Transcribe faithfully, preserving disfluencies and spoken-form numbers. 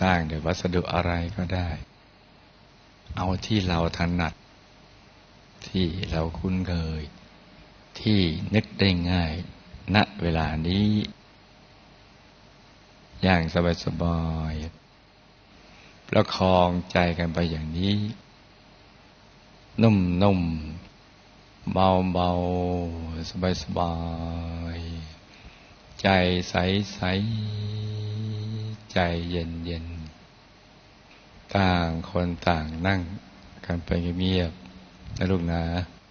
สร้างด้วยวัสดุอะไรก็ได้เอาที่เราถนัดที่เราคุ้นเคยที่นึกได้ง่ายณเวลานี้อย่างสบายๆประคองใจกันไปอย่างนี้นุ่มๆเบาๆสบายๆใจใสๆใจเย็นๆต่างคนต่างนั่งกันไปเงียบๆนะลูกนะ